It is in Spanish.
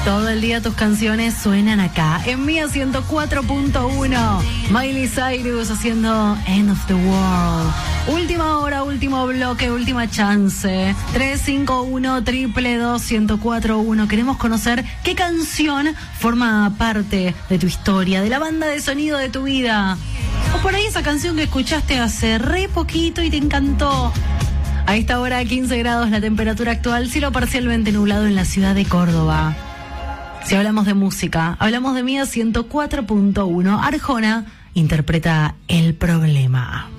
Todo el día tus canciones suenan acá, en Mía 104.1. Miley Cyrus haciendo End of the World. Última hora, último bloque, última chance. 351-222-1041. Queremos conocer qué canción forma parte de tu historia, de la banda de sonido de tu vida. O por ahí esa canción que escuchaste hace re poquito y te encantó. A esta hora, 15 grados la temperatura actual, cielo parcialmente nublado en la ciudad de Córdoba. Si hablamos de música, hablamos de Mía 104.1. Arjona interpreta El Problema.